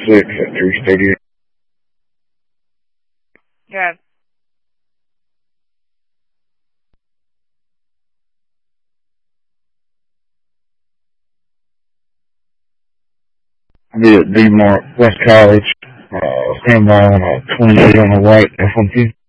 6 at 3:30. Good. I'll be at D-Mark, West College, standby on a 28 on the right, F1Q.